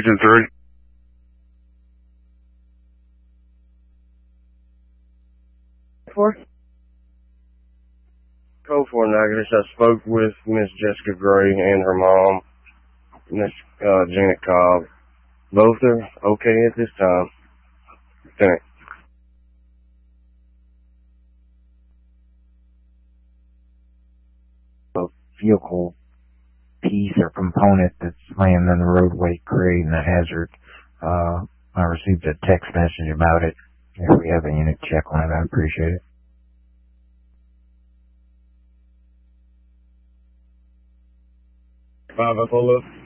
Region 3. Code 4 negative. I spoke with Miss Jessica Gray and her mom, Miss Janet Cobb. Both are okay at this time. Thanks. A vehicle piece or component that's laying in the roadway creating a hazard. I received a text message about it. If we have a unit check on it, I'd appreciate it. Five up, hold up.